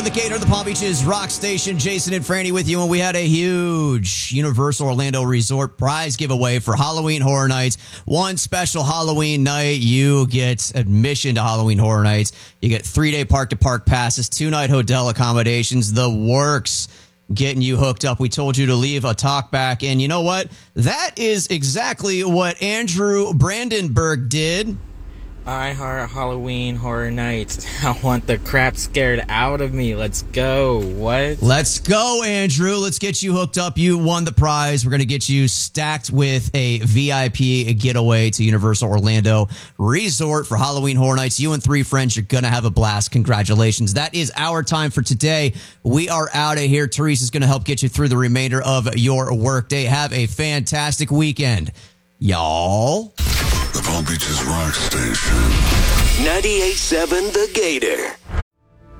The Gator, the Palm Beaches Rock Station, Jason and Franny with you, and we had a huge Universal Orlando Resort prize giveaway for Halloween Horror Nights. One special Halloween night, you get admission to Halloween Horror Nights. You get 3-day park-to-park passes, 2-night hotel accommodations, the works, getting you hooked up. We told you to leave a talk back, and you know what? That is exactly what Andrew Brandenburg did. I heart Halloween Horror Nights. I want the crap scared out of me. Let's go. What? Let's go, Andrew. Let's get you hooked up. You won the prize. We're going to get you stacked with a VIP getaway to Universal Orlando Resort for Halloween Horror Nights. You and 3 friends, you're going to have a blast. Congratulations. That is our time for today. We are out of here. Teresa's going to help get you through the remainder of your workday. Have a fantastic weekend, y'all. The Palm Beaches Rock Station. 98.7 The Gator.